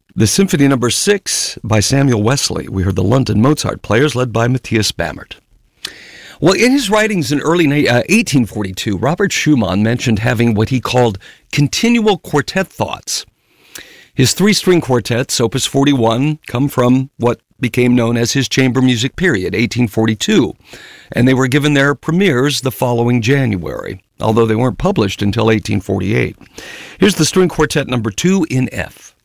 The Symphony Number 6 by Samuel Wesley. We heard the London Mozart Players led by Matthias Bamert. Well, in his writings in early 1842, Robert Schumann mentioned having what he called continual quartet thoughts. His three-string quartets, Opus 41, come from what became known as his chamber music period, 1842, and they were given their premieres the following January, although they weren't published until 1848. Here's the String Quartet Number 2 in F.